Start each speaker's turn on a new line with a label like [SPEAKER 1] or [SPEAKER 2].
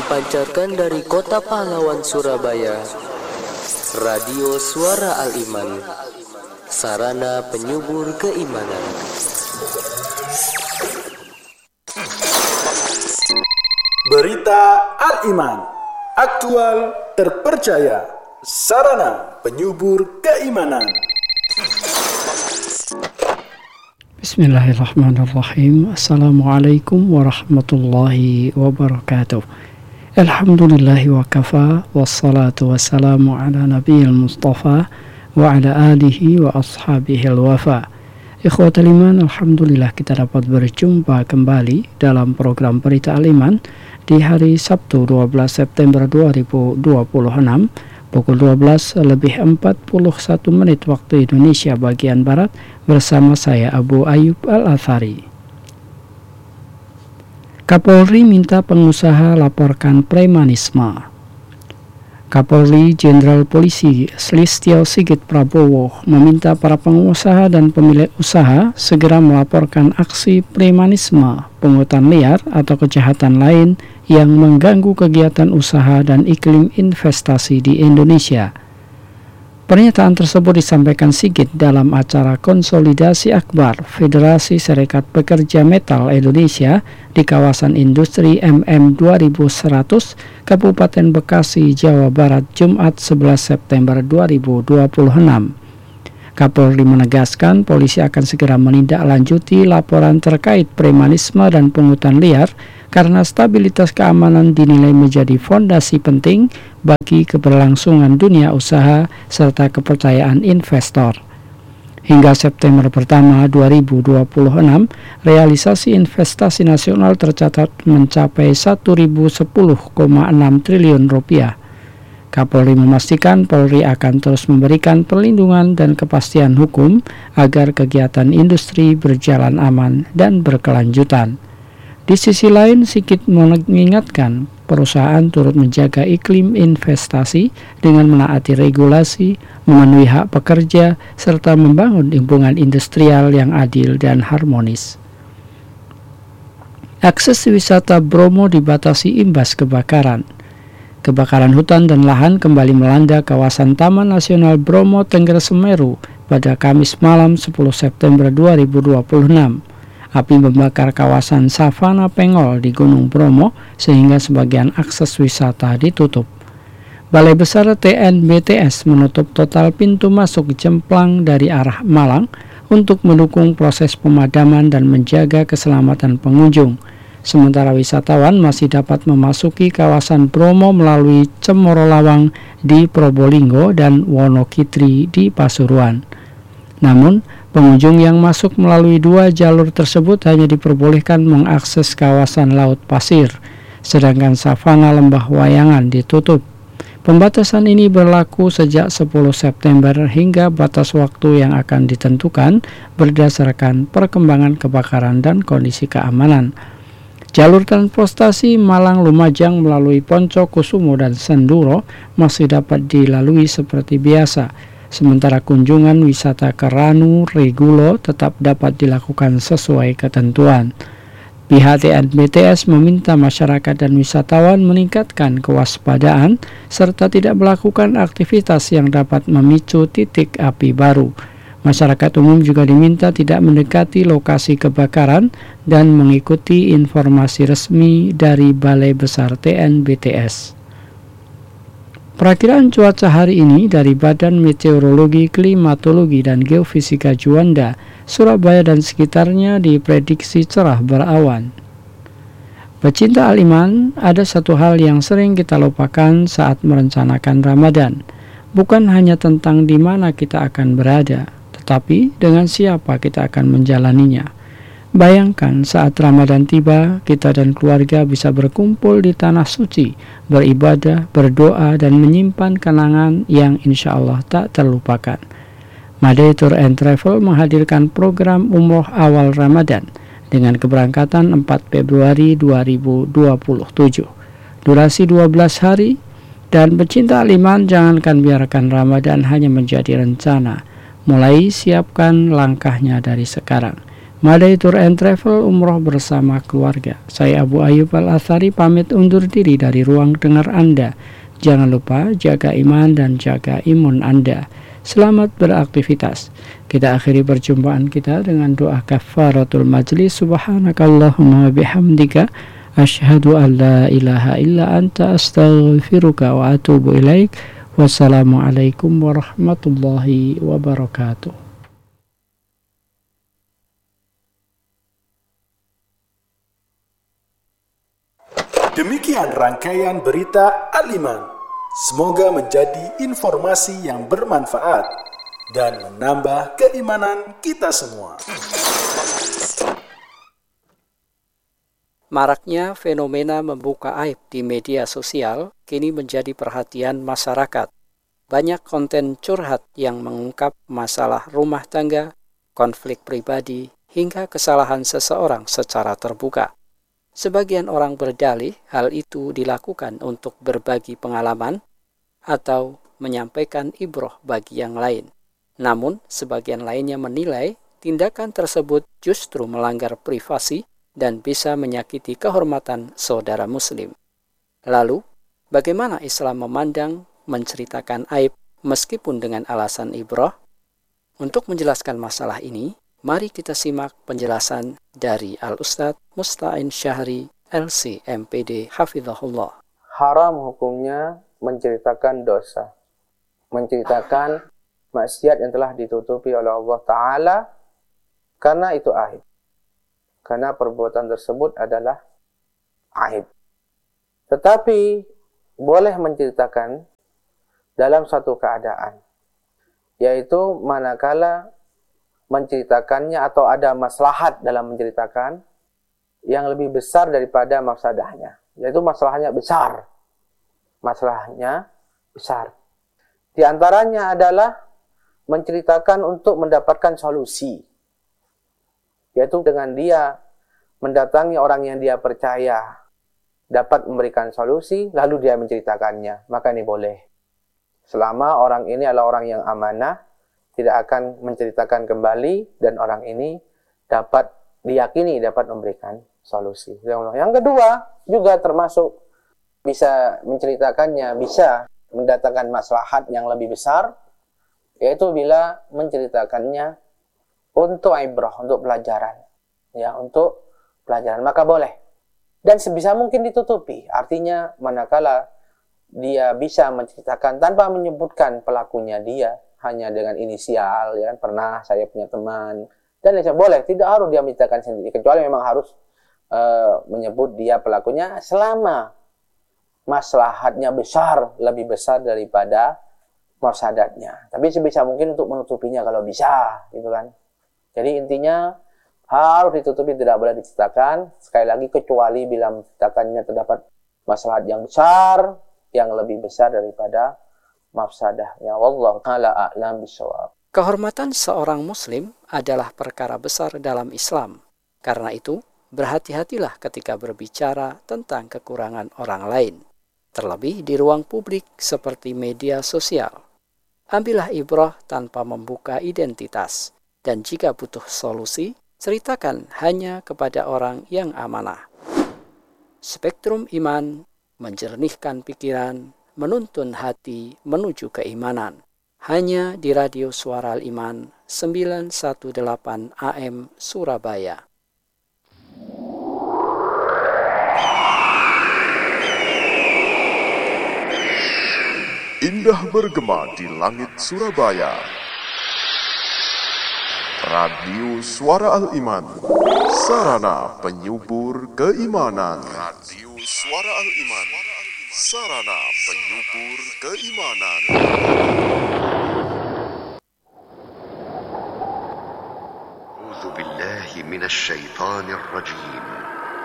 [SPEAKER 1] Dipancarkan dari Kota Pahlawan Surabaya, Radio Suara Al-Iman, sarana penyubur keimanan.
[SPEAKER 2] Berita Al-Iman, aktual, terpercaya, sarana penyubur keimanan.
[SPEAKER 3] Bismillahirrahmanirrahim. Assalamualaikum warahmatullahi wabarakatuh. Alhamdulillahi wa kafa, wassalatu wassalamu ala nabiyil mustafa wa ala alihi wa ashabihi al-wafa. Ikhwatal iman, alhamdulillah kita dapat berjumpa kembali dalam program Berita Al-Iman di hari Sabtu 12 September 2026 pukul 12:41 waktu Indonesia bagian Barat bersama saya Abu Ayyub Al-Athari. Kapolri minta pengusaha laporkan premanisme. Kapolri Jenderal Polisi Listio Sigit Prabowo meminta para pengusaha dan pemilik usaha segera melaporkan aksi premanisme, pungutan liar atau kejahatan lain yang mengganggu kegiatan usaha dan iklim investasi di Indonesia. Pernyataan tersebut disampaikan Sigit dalam acara konsolidasi akbar Federasi Serikat Pekerja Metal Indonesia di kawasan industri MM 2100 Kabupaten Bekasi, Jawa Barat, Jumat 11 September 2026. Kapolri menegaskan polisi akan segera menindaklanjuti laporan terkait premanisme dan pungutan liar karena stabilitas keamanan dinilai menjadi fondasi penting bagi keberlangsungan dunia usaha serta kepercayaan investor. Hingga September pertama 2026, realisasi investasi nasional tercatat mencapai 1.010,6 triliun rupiah. Kapolri memastikan Polri akan terus memberikan perlindungan dan kepastian hukum agar kegiatan industri berjalan aman dan berkelanjutan. Di sisi lain, Sigit mengingatkan perusahaan turut menjaga iklim investasi dengan menaati regulasi, memenuhi hak pekerja, serta membangun lingkungan industrial yang adil dan harmonis. Akses wisata Bromo dibatasi imbas kebakaran. Kebakaran hutan dan lahan kembali melanda kawasan Taman Nasional Bromo Tengger Semeru pada Kamis malam 10 September 2026. Api membakar kawasan Savana Pengol di Gunung Bromo sehingga sebagian akses wisata ditutup. Balai Besar TNBTS menutup total pintu masuk Jemplang dari arah Malang untuk mendukung proses pemadaman dan menjaga keselamatan pengunjung. Sementara wisatawan masih dapat memasuki kawasan Bromo melalui Cemoro Lawang di Probolinggo dan Wonokitri di Pasuruan. Namun, pengunjung yang masuk melalui dua jalur tersebut hanya diperbolehkan mengakses kawasan Laut Pasir, sedangkan Savana Lembah Wayangan ditutup. Pembatasan ini berlaku sejak 10 September hingga batas waktu yang akan ditentukan berdasarkan perkembangan kebakaran dan kondisi keamanan. Jalur transportasi Malang-Lumajang melalui Poncokusumo dan Senduro masih dapat dilalui seperti biasa, sementara kunjungan wisata ke Ranu, Regulo tetap dapat dilakukan sesuai ketentuan. Pihak TNBTS meminta masyarakat dan wisatawan meningkatkan kewaspadaan serta tidak melakukan aktivitas yang dapat memicu titik api baru. Masyarakat umum juga diminta tidak mendekati lokasi kebakaran dan mengikuti informasi resmi dari Balai Besar TNBTS. Perakiraan cuaca hari ini dari Badan Meteorologi, Klimatologi, dan Geofisika Juanda, Surabaya dan sekitarnya diprediksi cerah berawan. Pecinta Al-Iman, ada satu hal yang sering kita lupakan saat merencanakan Ramadan. Bukan hanya tentang di mana kita akan berada, tetapi dengan siapa kita akan menjalaninya. Bayangkan saat Ramadan tiba, kita dan keluarga bisa berkumpul di tanah suci, beribadah, berdoa, dan menyimpan kenangan yang insya Allah tak terlupakan. Madai Tour and Travel menghadirkan program umroh awal Ramadan dengan keberangkatan 4 Februari 2027. Durasi 12 hari, dan pecinta Al-Iman jangankan biarkan Ramadan hanya menjadi rencana. Mulai siapkan langkahnya dari sekarang. Madai Tour and Travel umroh bersama keluarga. Saya Abu Ayyub Al-Athari pamit undur diri dari ruang dengar Anda. Jangan lupa jaga iman dan jaga imun Anda. Selamat beraktivitas. Kita akhiri perjumpaan kita dengan doa kafaratul majlis. Subhanakallahumma bihamdika asyhadu an la ilaha illa anta astaghfiruka wa atubu ilaik. Wassalamualaikum warahmatullahi wabarakatuh.
[SPEAKER 2] Demikian rangkaian berita Al-Iman. Semoga menjadi informasi yang bermanfaat dan menambah keimanan kita semua.
[SPEAKER 3] Maraknya fenomena membuka aib di media sosial kini menjadi perhatian masyarakat. Banyak konten curhat yang mengungkap masalah rumah tangga, konflik pribadi, hingga kesalahan seseorang secara terbuka. Sebagian orang berdalih hal itu dilakukan untuk berbagi pengalaman atau menyampaikan ibroh bagi yang lain. Namun, sebagian lainnya menilai tindakan tersebut justru melanggar privasi dan bisa menyakiti kehormatan saudara muslim. Lalu, bagaimana Islam memandang menceritakan aib meskipun dengan alasan ibroh? Untuk menjelaskan masalah ini, mari kita simak penjelasan dari Al-Ustadz Musta'in Syahri LC MPD Hafizahullah.
[SPEAKER 4] Haram hukumnya menceritakan dosa, menceritakan maksiat yang telah ditutupi oleh Allah Ta'ala, karena itu aib. Karena perbuatan tersebut adalah aib. Tetapi boleh menceritakan dalam satu keadaan, yaitu manakala menceritakannya atau ada maslahat dalam menceritakan yang lebih besar daripada mafsadahnya, yaitu masalahnya besar. Masalahnya besar. Di antaranya adalah menceritakan untuk mendapatkan solusi, yaitu dengan dia mendatangi orang yang dia percaya dapat memberikan solusi, lalu dia menceritakannya, maka ini boleh. Selama orang ini adalah orang yang amanah, tidak akan menceritakan kembali, dan orang ini dapat diyakini dapat memberikan solusi. Yang kedua, juga termasuk bisa menceritakannya, bisa mendatangkan maslahat yang lebih besar, yaitu bila menceritakannya untuk ibrah, untuk pelajaran. Ya, untuk pelajaran, maka boleh. Dan sebisa mungkin ditutupi. Artinya, manakala dia bisa menceritakan tanpa menyebutkan pelakunya dia, hanya dengan inisial, ya kan, pernah saya punya teman, dan lain boleh, tidak harus dia menceritakan sendiri, kecuali memang harus menyebut dia pelakunya selama maslahatnya besar, lebih besar daripada mafsadatnya. Tapi sebisa mungkin untuk menutupinya kalau bisa, gitu kan. Jadi intinya harus ditutupi, tidak boleh diceritakan, sekali lagi kecuali bila menceritakannya terdapat maslahat yang besar, yang lebih besar daripada mafsadahnya. Wallahu ta'ala a'lam bishawab.
[SPEAKER 3] Kehormatan seorang muslim adalah perkara besar dalam Islam. Karena itu, berhati-hatilah ketika berbicara tentang kekurangan orang lain, terlebih di ruang publik seperti media sosial. Ambillah ibrah tanpa membuka identitas, dan jika butuh solusi, ceritakan hanya kepada orang yang amanah. Spektrum iman menjernihkan pikiran, menuntun hati menuju keimanan. Hanya di Radio Suara Al-Iman 918 AM Surabaya.
[SPEAKER 5] Indah bergema di langit Surabaya. Radio Suara Al-Iman, sarana penyubur keimanan. Radio Suara Al-Iman, sarana penyubur keimanan.
[SPEAKER 6] A'udzu billahi minasy syaithanir rajim.